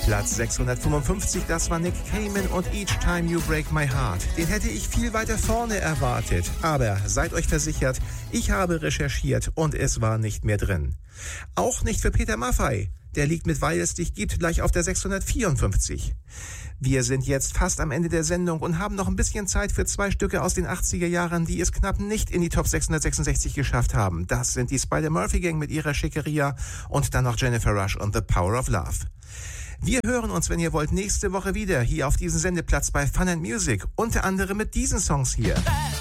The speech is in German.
Platz 655, das war Nick Cayman und Each Time You Break My Heart. Den hätte ich viel weiter vorne erwartet. Aber seid euch versichert, ich habe recherchiert und es war nicht mehr drin. Auch nicht für Peter Maffay. Der liegt mit Weil es dich gibt gleich auf der 654. Wir sind jetzt fast am Ende der Sendung und haben noch ein bisschen Zeit für 2 Stücke aus den 80er Jahren, die es knapp nicht in die Top 666 geschafft haben. Das sind die Spider-Murphy-Gang mit ihrer Schickeria und dann noch Jennifer Rush und The Power of Love. Wir hören uns, wenn ihr wollt, nächste Woche wieder hier auf diesem Sendeplatz bei Fun and Music, unter anderem mit diesen Songs hier.